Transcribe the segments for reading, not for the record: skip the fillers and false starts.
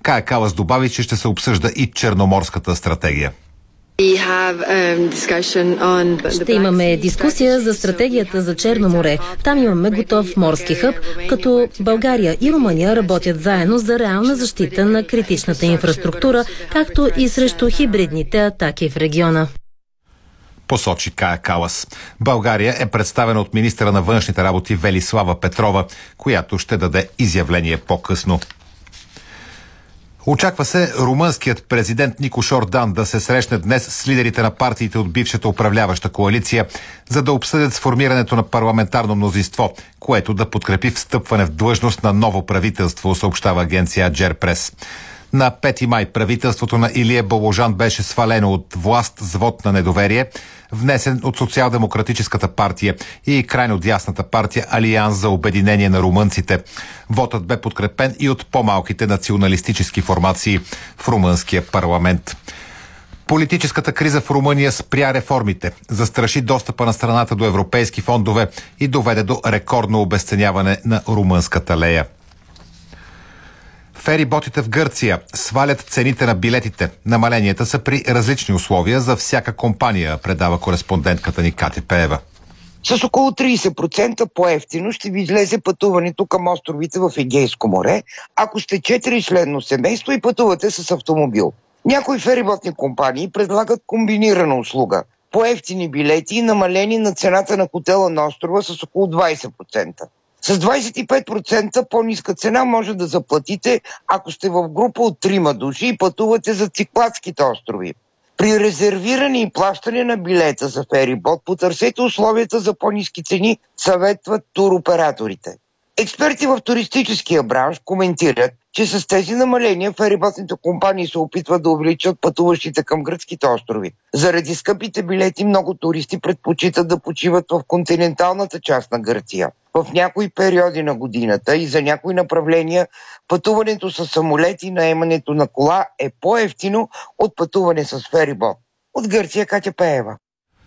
Кая Калас добави, че ще се обсъжда и черноморската стратегия. Ще имаме дискусия за стратегията за Черно море. Там имаме готов морски хъб, като България и Румъния работят заедно за реална защита на критичната инфраструктура, както и срещу хибридните атаки в региона. Посочи Кая Калас. България е представена от министъра на външните работи Велислава Петрова, която ще даде изявление по-късно. Очаква се румънският президент Никош Ордан да се срещне днес с лидерите на партиите от бившата управляваща коалиция, за да обсъдят сформирането на парламентарно мнозинство, което да подкрепи встъпване в длъжност на ново правителство, съобщава агенция Аджерпрес. На 5 май правителството на Илия Боложан беше свалено от власт с вот на недоверие, внесен от Социал-демократическата партия и крайно дясната партия Алианс за обединение на румънците. Вотът бе подкрепен и от по-малките националистически формации в румънския парламент. Политическата криза в Румъния спря реформите, застраши достъпа на страната до европейски фондове и доведе до рекордно обезценяване на румънската лея. Фериботите в Гърция свалят цените на билетите. Намаленията са при различни условия за всяка компания, предава кореспондентката ни Катя Пеева. С около 30% по-евтино ще ви излезе пътуването към островите в Егейско море, ако сте 4-членно семейство и пътувате с автомобил. Някои фериботни компании предлагат комбинирана услуга. По-евтини билети и намалени на цената на хотела на острова с около 20%. С 25% по-ниска цена може да заплатите, ако сте в група от 3 души и пътувате за Цикладските острови. При резервиране и плащане на билета за ферибот потърсете условията за по-ниски цени, съветват туроператорите. Експерти в туристическия бранш коментират, че с тези намаления фериботните компании се опитват да увеличат пътуващите към гръцките острови. Заради скъпите билети много туристи предпочитат да почиват в континенталната част на Гърция. В някои периоди на годината и за някои направления пътуването с самолет и наемането на кола е по-евтино от пътуване с ферибот. От Гърция Катя Пеева.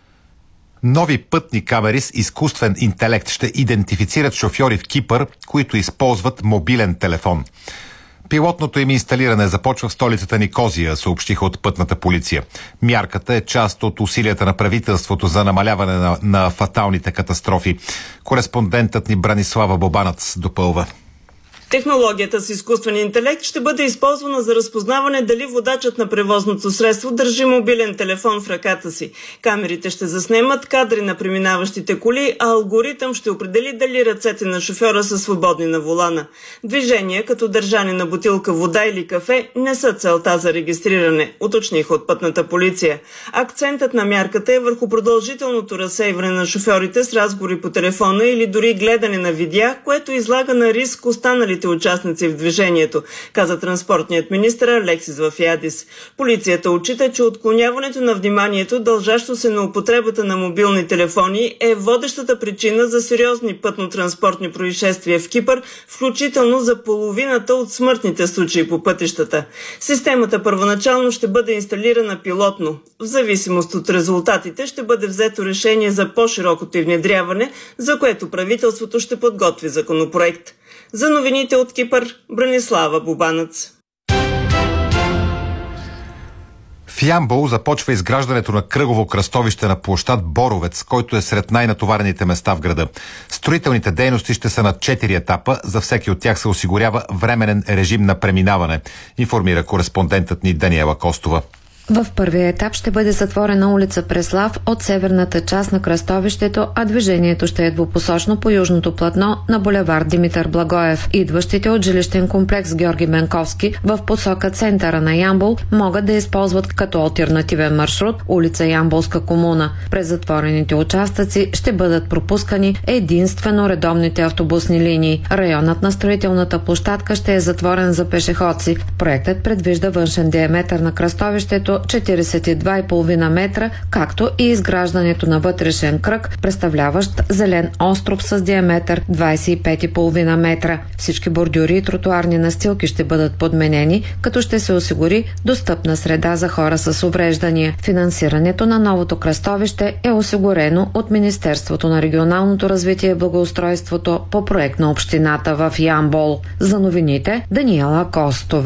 Нови пътни камери с изкуствен интелект ще идентифицират шофьори в Кипър, които използват мобилен телефон. Пилотното им инсталиране започва в столицата Никозия, съобщиха от пътната полиция. Мярката е част от усилията на правителството за намаляване на фаталните катастрофи. Кореспондентът ни Бранислава Бобанац допълва. Технологията с изкуствен интелект ще бъде използвана за разпознаване дали водачът на превозното средство държи мобилен телефон в ръката си. Камерите ще заснемат кадри на преминаващите коли, а алгоритъм ще определи дали ръцете на шофьора са свободни на волана. Движения, като държане на бутилка вода или кафе, не са целта за регистриране, уточниха от пътната полиция. Акцентът на мярката е върху продължителното разсейване на шофьорите с разговори по телефона или дори гледане на видеа, което излага на риск останалите участници в движението, каза транспортният министър Алексис Вафиадис. Полицията отчита, че отклоняването на вниманието, дължащо се на употребата на мобилни телефони, е водещата причина за сериозни пътно-транспортни происшествия в Кипър, включително за половината от смъртните случаи по пътищата. Системата първоначално ще бъде инсталирана пилотно. В зависимост от резултатите ще бъде взето решение за по-широкото й внедряване, за което правителството ще подготви законопроект. За новините от Кипър, Бранислава Бобанац. В Ямбол започва изграждането на кръгово кръстовище на площад Боровец, който е сред най-натоварените места в града. Строителните дейности ще са на 4 етапа, за всеки от тях се осигурява временен режим на преминаване, информира кореспондентът ни Даниела Костова. В първия етап ще бъде затворена улица Преслав от северната част на кръстовището, а движението ще е двупосочно по южното платно на булевард Димитър Благоев. Идващите от жилищен комплекс Георги Бенковски в посока центъра на Ямбол могат да използват като алтернативен маршрут улица Ямболска комуна. През затворените участъци ще бъдат пропускани единствено редовните автобусни линии. Районът на строителната площадка ще е затворен за пешеходци. Проектът предвижда външен диаметър на кръстовището 42,5 метра, както и изграждането на вътрешен кръг, представляващ зелен остров с диаметър 25,5 метра. Всички бордюри и тротуарни настилки ще бъдат подменени, като ще се осигури достъпна среда за хора с увреждания. Финансирането на новото кръстовище е осигурено от Министерството на регионалното развитие и благоустройството по проект на общината в Ямбол. За новините Даниела Костова.